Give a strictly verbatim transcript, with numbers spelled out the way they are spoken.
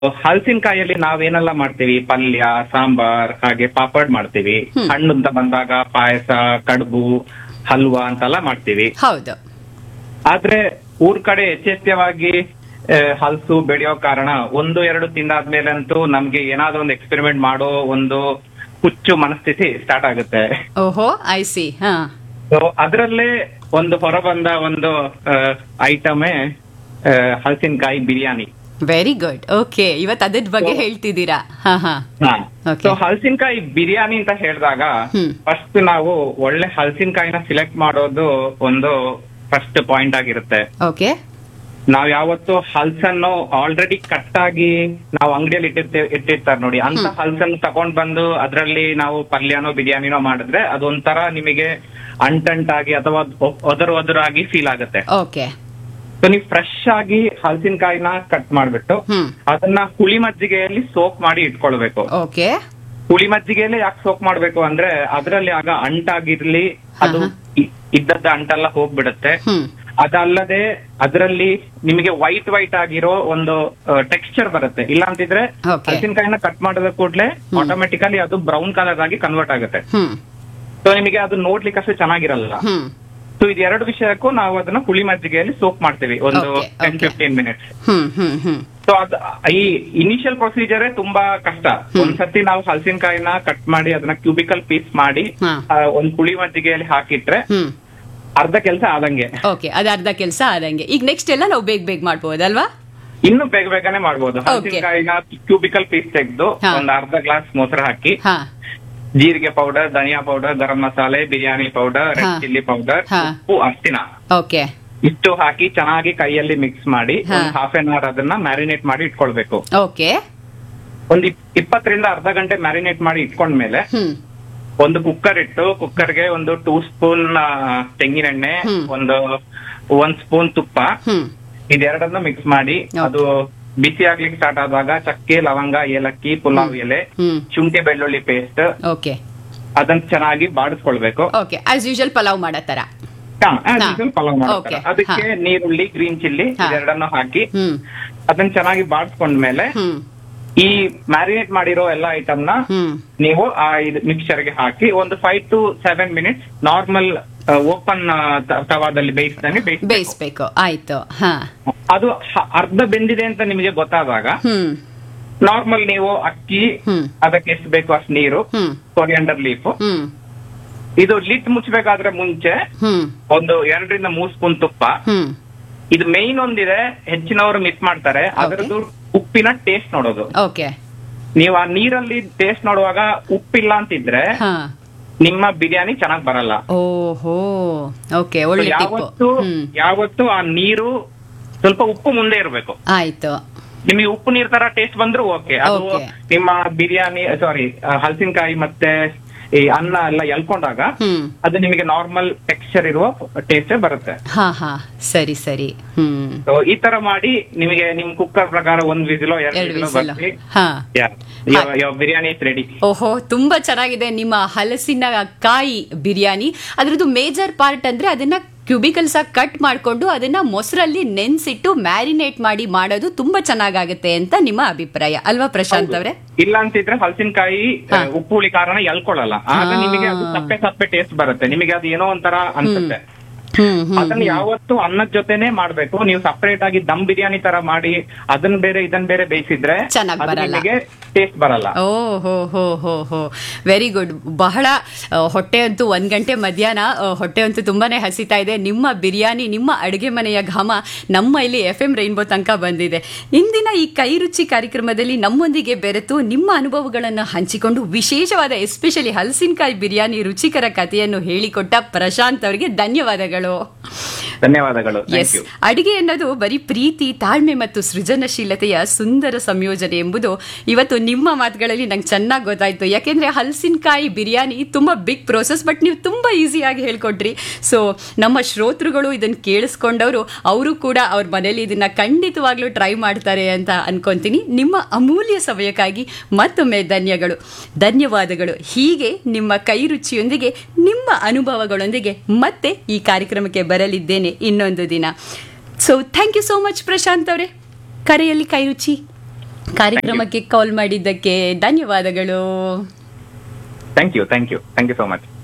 ಹಲಸಿನಕಾಯಲ್ಲಿ ನಾವೇನೆಲ್ಲ ಮಾಡ್ತೀವಿ, ಪಲ್ಯ, ಸಾಂಬಾರ್, ಹಾಗೆ ಪಾಪಡ್ ಮಾಡ್ತೀವಿ. ಹಣ್ಣು ಅಂತ ಬಂದಾಗ ಪಾಯಸ, ಕಡುಬು, ಹಲ್ವಾ ಅಂತೆಲ್ಲ ಮಾಡ್ತೀವಿ. ಹೌದು. ಆದ್ರೆ ಊರ್ ಕಡೆ ಯಥೇಚ್ಛವಾಗಿ ಹಲಸು ಬೆಳೆಯೋ ಕಾರಣ ಒಂದು ಎರಡು ತಿಂದಾದ್ಮೇಲಂತೂ ನಮ್ಗೆ ಏನಾದ್ರೂ ಒಂದು ಎಕ್ಸ್ಪೆರಿಮೆಂಟ್ ಮಾಡೋ ಒಂದು ಹುಚ್ಚು ಮನಸ್ಥಿತಿ ಸ್ಟಾರ್ಟ್ ಆಗುತ್ತೆ. ಓಹೋ, ಐ ಸಿ. ಹಾ, ಸೊ ಅದ್ರಲ್ಲೇ ಒಂದು ಹೊರಬಂದ ಒಂದು ಐಟಮೇ ಹಲಸಿನಕಾಯಿ ಬಿರಿಯಾನಿ. Very good. ಓಕೆ, ಇವತ್ತು ಅದ್ರ ಬಗ್ಗೆ ಹೇಳ್ತಿದ್ದೀರಾ? ಹಾ ಹಾ. ಸೊ ಹಲಸಿನಕಾಯಿ ಬಿರಿಯಾನಿ ಅಂತ ಹೇಳಿದಾಗ ಫಸ್ಟ್ ನಾವು ಒಳ್ಳೆ ಹಲಸಿನಕಾಯಿನ ಸಿಲೆಕ್ಟ್ ಮಾಡೋದು ಒಂದು ಫಸ್ಟ್ ಪಾಯಿಂಟ್ ಆಗಿರುತ್ತೆ. ಓಕೆ. ನಾವ್ ಯಾವತ್ತು ಹಲ್ಸನ್ನು ಆಲ್ರೆಡಿ ಕಟ್ ಆಗಿ ನಾವು ಅಂಗಡಿಯಲ್ಲಿ ಇಟ್ಟಿರ್ತೇವೆ ಇಟ್ಟಿರ್ತಾರೆ ನೋಡಿ, ಅಂತ ಹಲ್ಸನ್ನು ತಗೊಂಡ್ ಬಂದು ಅದ್ರಲ್ಲಿ ನಾವು ಪಲ್ಯನೋ ಬಿರಿಯಾನಿನೋ ಮಾಡಿದ್ರೆ ಅದೊಂಥರ ನಿಮಗೆ ಅಂಟಂಟಾಗಿ ಅಥವಾ ಒದರ್ ಒದರಾಗಿ ಫೀಲ್ ಆಗುತ್ತೆ. ಓಕೆ. ಸೊ ನೀವು ಫ್ರೆಶ್ ಆಗಿ ಹಲಸಿನಕಾಯಿನ ಕಟ್ ಮಾಡ್ಬಿಟ್ಟು ಅದನ್ನ ಹುಳಿ ಮಜ್ಜಿಗೆಯಲ್ಲಿ ಸೋಕ್ ಮಾಡಿ ಇಟ್ಕೊಳ್ಬೇಕು. ಓಕೆ. ಹುಳಿ ಮಜ್ಜಿಗೆಯಲ್ಲಿ ಯಾಕೆ ಸೋಕ್ ಮಾಡ್ಬೇಕು ಅಂದ್ರೆ ಅದರಲ್ಲಿ ಆಗ ಅಂಟಾಗಿರ್ಲಿ, ಅದು ಇದ್ದದ್ದ ಅಂಟೆಲ್ಲ ಹೋಗ್ಬಿಡುತ್ತೆ. ಅದಲ್ಲದೆ ಅದರಲ್ಲಿ ನಿಮಗೆ ವೈಟ್ ವೈಟ್ ಆಗಿರೋ ಒಂದು ಟೆಕ್ಸ್ಚರ್ ಬರುತ್ತೆ. ಇಲ್ಲ ಅಂತಿದ್ರೆ ಹಲಸಿನಕಾಯಿನ ಕಟ್ ಮಾಡಿದ ಕೂಡಲೇ ಆಟೋಮೆಟಿಕಲಿ ಅದು ಬ್ರೌನ್ ಕಲರ್ ಆಗಿ ಕನ್ವರ್ಟ್ ಆಗುತ್ತೆ. ಸೊ ನಿಮಗೆ ಅದು ನೋಡ್ಲಿಕ್ಕೆ ಅಷ್ಟು ಚೆನ್ನಾಗಿರಲ್ಲ. ಸೊ ಇದು ಎರಡು ವಿಷಯಕ್ಕೂ ನಾವು ಅದನ್ನ ಹುಳಿ ಮಜ್ಜಿಗೆಯಲ್ಲಿ ಸೋಕ್ ಮಾಡ್ತೀವಿ ಒಂದು ಟೆನ್ ಫಿಫ್ಟೀನ್ ಮಿನಿಟ್ಸ್. ಸೊ ಅದ್ ಈ ಇನಿಷಿಯಲ್ ಪ್ರೊಸೀಜರೇ ತುಂಬಾ ಕಷ್ಟ. ಒಂದ್ಸತಿ ನಾವು ಹಲಸಿನಕಾಯಿನ ಕಟ್ ಮಾಡಿ ಅದನ್ನ ಕ್ಯೂಬಿಕಲ್ ಪೀಸ್ ಮಾಡಿ ಒಂದ್ ಹುಳಿ ಮಜ್ಜಿಗೆಯಲ್ಲಿ ಹಾಕಿಟ್ರೆ ಅರ್ಧ ಕೆಲಸ ಆದಂಗೆ. ಓಕೆ, ಅದ ಅರ್ಧ ಕೆಲಸ ಆದಂಗೆ. ಈಗ ನೆಕ್ಸ್ಟ್ ಎಲ್ಲ ನಾವು ಬೇಗ ಬೇಗ ಮಾಡ್ಬೋದಲ್ವಾ? ಇನ್ನು ಬೇಗ ಬೇಗನೆ ಮಾಡ್ಬೋದು. ಹಲಸಿನಕಾಯಿನ ಕ್ಯೂಬಿಕಲ್ ಪೀಸ್ ತೆಗೆದು ಒಂದ್ ಅರ್ಧ ಗ್ಲಾಸ್ ಮೊಸರು ಹಾಕಿ, ಜೀರಿಗೆ ಪೌಡರ್, ಧನಿಯಾ powder, garam masala, biryani powder, red chilli powder, ಉಪ್ಪು, ಅರ್ಶಿನ ಓಕೆ ಇಷ್ಟು ಹಾಕಿ ಚೆನ್ನಾಗಿ ಕೈಯಲ್ಲಿ ಮಿಕ್ಸ್ ಮಾಡಿ ಒಂದು ಹಾಫ್ ಎನ್ ಅವರ್ ಅದನ್ನ ಮ್ಯಾರಿನೇಟ್ ಮಾಡಿ ಇಟ್ಕೊಳ್ಬೇಕು. ಓಕೆ. ಒಂದ್ ಇಪ್ಪತ್ತರಿಂದ ಅರ್ಧ ಗಂಟೆ ಮ್ಯಾರಿನೇಟ್ ಮಾಡಿ ಇಟ್ಕೊಂಡ್ಮೇಲೆ ಒಂದು ಕುಕ್ಕರ್ ಇಟ್ಟು ಕುಕ್ಕರ್ಗೆ ಒಂದು ಟೂ ಸ್ಪೂನ್ ತೆಂಗಿನೆಣ್ಣೆ, ಒಂದು ಒಂದ್ ಸ್ಪೂನ್ ತುಪ್ಪ, ಇದೆರಡನ್ನ ಮಿಕ್ಸ್ ಮಾಡಿ ಅದು ಬಿಸಿ ಆಗ್ಲಿಕ್ಕೆ ಸ್ಟಾರ್ಟ್ ಆದಾಗ ಚಕ್ಕೆ, ಲವಂಗ, ಏಲಕ್ಕಿ, ಪುಲಾವ್ ಎಲೆ, ಶುಂಠಿ ಬೆಳ್ಳುಳ್ಳಿ ಪೇಸ್ಟ್, ಓಕೆ, ಅದನ್ನ ಚೆನ್ನಾಗಿ ಬಾಡಿಸ್ಕೊಳ್ಬೇಕು. ಓಕೆ, ಆಸ್ ಯೂಶುವಲ್ ಪಲಾವ್ ಮಾಡೋ ತರ. ಪಲಾವ್ ಮಾಡೋ ಅದಕ್ಕೆ ನೀರುಳ್ಳಿ, ಗ್ರೀನ್ ಚಿಲ್ಲಿ ಇದೆರಡನ್ನು ಹಾಕಿ ಅದನ್ನ ಚೆನ್ನಾಗಿ ಬಾಡಿಸ್ಕೊಂಡ್ಮೇಲೆ ಈ ಮ್ಯಾರಿನೇಟ್ ಮಾಡಿರೋ ಎಲ್ಲ ಐಟಮ್ ನ ನೀವು ಆ ಮಿಕ್ಸ್ಚರ್ ಗೆ ಹಾಕಿ ಒಂದು five to seven minutes normal open ತವಾದಲ್ಲಿ ಬೇಯಿಸ್ದಂಗೆ ಬೇಯಿಸ್ಬೇಕು. ಆಯ್ತು. ಅದು ಅರ್ಧ ಬೆಂದಿದೆ ಅಂತ ನಿಮಗೆ ಗೊತ್ತಾದಾಗ ನಾರ್ಮಲ್ ನೀವು ಅಕ್ಕಿ, ಅದಕ್ಕೆ ಎಷ್ಟು ಬೇಕು ಅಷ್ಟು ನೀರು, ಕೊರಿಯಾಂಡರ್ ಲೀಫ್, ಇದು ಲಿಟ್ ಮುಚ್ಚಬೇಕಾದ್ರೆ ಮುಂಚೆ ಒಂದು ಎರಡರಿಂದ ಮೂರ್ ಸ್ಪೂನ್ ತುಪ್ಪ. ಇದು ಮೇನ್ ಒಂದಿದೆ, ಹೆಚ್ಚಿನವರು ಮಿಸ್ ಮಾಡ್ತಾರೆ, ಅದರದ್ದು ಉಪ್ಪಿನ ಟೇಸ್ಟ್ ನೋಡೋದು. ಓಕೆ. ನೀವು ಆ ನೀರಲ್ಲಿ ಟೇಸ್ಟ್ ನೋಡುವಾಗ ಉಪ್ಪಿಲ್ಲ ಅಂತಿದ್ರೆ ನಿಮ್ಮ ಬಿರಿಯಾನಿ ಚೆನ್ನಾಗ್ ಬರಲ್ಲ. ಓಹೋ, ಓಕೆ. ಯಾವತ್ತು ಯಾವತ್ತು ಆ ನೀರು ಸ್ವಲ್ಪ ಉಪ್ಪು ಮುಂದೆ ಇರಬೇಕು. ಆಯ್ತು. ನಿಮಗೆ ಉಪ್ಪು ನೀರ್ ತರ ಟೇಸ್ಟ್ ಬಂದ್ರು ಓಕೆ, ಅದು ನಿಮ್ಮ ಬಿರಿಯಾನಿ ಸಾರಿ ಹಲಸಿನಕಾಯಿ ಮತ್ತೆ ಈ ಅನ್ನ ಎಲ್ಲ ಎಲ್ಕೊಂಡಾಗ ಅದು ನಿಮಗೆ ನಾರ್ಮಲ್ ಟೆಕ್ಸ್ಚರ್ ಇರುವ ಟೇಸ್ಟ್ ಬರುತ್ತೆ. ಹಾ ಹಾ, ಸರಿ ಸರಿ. ಹ್ಮ್ ಈ ತರ ಮಾಡಿ ನಿಮಗೆ ನಿಮ್ ಕುಕ್ಕರ್ ಪ್ರಕಾರ ಒಂದ್ ವಿಸಿಲೋ ಎರಡು ವಿಸಿಲೋ ಬಿರಿಯಾನಿ ರೆಡಿ. ಓಹೋ, ತುಂಬಾ ಚೆನ್ನಾಗಿದೆ ನಿಮ್ಮ ಹಲಸಿನ ಕಾಯಿ ಬಿರಿಯಾನಿ. ಅದ್ರದ್ದು ಮೇಜರ್ ಪಾರ್ಟ್ ಅಂದ್ರೆ ಅದನ್ನ ಕ್ಯೂಬಿಕಲ್ಸ್ ಆಗಿ ಕಟ್ ಮಾಡ್ಕೊಂಡು ಅದನ್ನ ಮೊಸರಲ್ಲಿ ನೆನ್ಸಿಟ್ಟು ಮ್ಯಾರಿನೇಟ್ ಮಾಡಿ ಮಾಡೋದು ತುಂಬಾ ಚೆನ್ನಾಗಾಗುತ್ತೆ ಅಂತ ನಿಮ್ಮ ಅಭಿಪ್ರಾಯ ಅಲ್ವಾ ಪ್ರಶಾಂತ್ ಅವರೇ? ಇಲ್ಲ ಅಂತಿದ್ರೆ ಹಲಸಿನಕಾಯಿ ಉಪ್ಪು ಹುಳಿ ಕಾರಣ ಎಲ್ಕೊಳ್ಳಲ್ಲ, ಆಗ ನಿಮಗೆ ಅದು ಸಪ್ಪೆ ಸಪ್ಪೆ ಟೇಸ್ಟ್ ಬರುತ್ತೆ, ನಿಮಗೆ ಅದು ಏನೋ ಒಂಥರ ಅನ್ಸುತ್ತೆ. ಅದನ್ನ ಯಾವತ್ತು ಅನ್ನದ ಜೊತೆನೆ ಮಾಡ್ಬೇಕು. ನೀವು ಸಪರೇಟ್ ಆಗಿ ದಮ್ ಬಿರಿಯಾನಿ ತರ ಮಾಡಿ ಅದನ್ನ ಬೇರೆ ಇದನ್ನ ಬೇರೆ ಬೇಯಿಸಿದ್ರೆ ನಿಮಗೆ ಟೇಸ್ಟ್ ಬರಲ್ಲ. ಓ ಹೋ ಹೋ ಹೋ ಹೋ ವೆರಿ ಗುಡ್. ಬಹಳ ಹೊಟ್ಟೆ ಅಂತೂ ಒಂದ್ ಗಂಟೆ ಮಧ್ಯಾಹ್ನ ಹೊಟ್ಟೆ ಅಂತೂ ತುಂಬಾನೇ ಹಸಿತಾ ಇದೆ. ನಿಮ್ಮ ಬಿರಿಯಾನಿ, ನಿಮ್ಮ ಅಡುಗೆ ಮನೆಯ ಘಮ ನಮ್ಮ ಇಲ್ಲಿ ಎಫ್ ಎಂ ರೈನ್ಬೋ ತನಕ ಬಂದಿದೆ. ಇಂದಿನ ಈ ಕೈ ರುಚಿ ಕಾರ್ಯಕ್ರಮದಲ್ಲಿ ನಮ್ಮೊಂದಿಗೆ ಬೆರೆತು ನಿಮ್ಮ ಅನುಭವಗಳನ್ನು ಹಂಚಿಕೊಂಡು ವಿಶೇಷವಾದ ಎಸ್ಪೆಷಲಿ ಹಲಸಿನಕಾಯಿ ಬಿರಿಯಾನಿ ರುಚಿಕರ ಕಥೆಯನ್ನು ಹೇಳಿಕೊಟ್ಟ ಪ್ರಶಾಂತ್ ಅವರಿಗೆ ಧನ್ಯವಾದಗಳು. ಧನ್ಯವಾದಗಳು. ಎಸ್, ಅಡಿಗೆ ಅನ್ನೋದು ಬರೀ ಪ್ರೀತಿ, ತಾಳ್ಮೆ ಮತ್ತು ಸೃಜನಶೀಲತೆಯ ಸುಂದರ ಸಂಯೋಜನೆ ಎಂಬುದು ಇವತ್ತು ನಿಮ್ಮ ಮಾತುಗಳಲ್ಲಿ ನಂಗೆ ಚೆನ್ನಾಗಿ ಗೊತ್ತಾಯ್ತು. ಯಾಕೆಂದ್ರೆ ಹಲಸಿನಕಾಯಿ ಬಿರಿಯಾನಿ ತುಂಬಾ ಬಿಗ್ ಪ್ರೋಸೆಸ್, ಬಟ್ ನೀವು ತುಂಬಾ ಈಸಿಯಾಗಿ ಹೇಳ್ಕೊಟ್ರಿ. ಸೊ ನಮ್ಮ ಶ್ರೋತೃಗಳು ಇದನ್ನ ಕೇಳಿಸ್ಕೊಂಡವರು ಅವರು ಕೂಡ ಅವ್ರ ಮನೇಲಿ ಇದನ್ನ ಖಂಡಿತವಾಗ್ಲೂ ಟ್ರೈ ಮಾಡ್ತಾರೆ ಅಂತ ಅನ್ಕೊಂತೀನಿ. ನಿಮ್ಮ ಅಮೂಲ್ಯ ಸಮಯಕ್ಕಾಗಿ ಮತ್ತೊಮ್ಮೆ ಧನ್ಯಗಳು ಧನ್ಯವಾದಗಳು. ಹೀಗೆ ನಿಮ್ಮ ಕೈ ರುಚಿಯೊಂದಿಗೆ, ನಿಮ್ಮ ಅನುಭವಗಳೊಂದಿಗೆ ಮತ್ತೆ ಈ ಕಾರ್ಯಕ್ರಮಕ್ಕೆ ಬರಲಿದ್ದೇನೆ ಇನ್ನೊಂದು ದಿನ. So thank you so much Prashant ಅವರೇ, ಕರೆಯಲ್ಲಿ ಕೈ ರುಚಿ. ಕಾರ್ಯಕ್ರಮಕ್ಕೆ ಕಾಲ್ ಮಾಡಿದ್ದಕ್ಕೆ ಧನ್ಯವಾದಗಳು. Thank you thank you thank you so much.